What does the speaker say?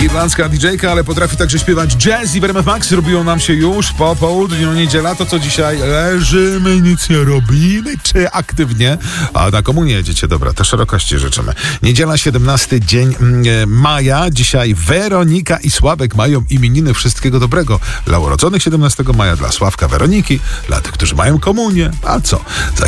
irlandzka DJ-ka, ale potrafi także śpiewać jazz i w RMF Max robią nam się już po południu, niedziela. To co dzisiaj? Leżymy, nic nie robimy, czy aktywnie? A na komunię jedziecie, dobra, to szerokości życzymy. Niedziela, 17 dzień maja. Dzisiaj Weronika i Sławek mają imieniny. Wszystkiego dobrego dla urodzonych 17 maja, dla Sławka, Weroniki, dla tych, którzy mają komunię. A co? Za